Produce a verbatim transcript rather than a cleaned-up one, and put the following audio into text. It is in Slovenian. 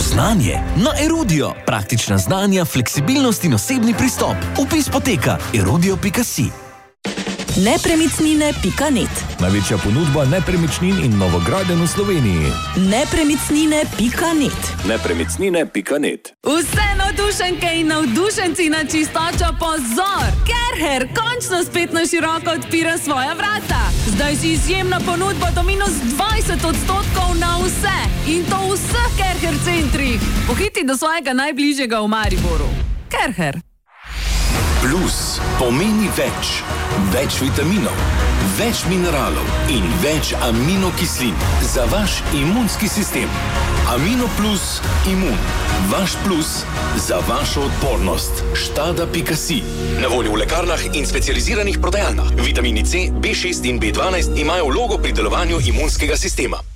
Spoznanje na Erudio. Praktična znanja, fleksibilnost in osebni pristop. Vpis poteka erudio pika si. nepremičnine pika net. Največja ponudba nepremičnin in novogradenj v Sloveniji. nepremičnine pika net. nepremičnine pika net. Vse navdušenke in navdušenci na čistočo pozor! Kerher končno spet na široko odpira svoja vrata. Zdaj si izjemna ponudba do minus dvajset odstotkov na vse. In to v vseh Kerher centrih. Pohiti do svojega najbližjega v Mariboru. Kerher. Plus pomeni več. Več vitaminov, več mineralov in več aminokislin za vaš imunski sistem. Amino plus imun. Vaš plus za vašo odpornost. Štada pika si. Na voljo v lekarnah in specializiranih prodajalnah. Vitamini C, B šest in B dvanajst imajo vlogo pri delovanju imunskega sistema.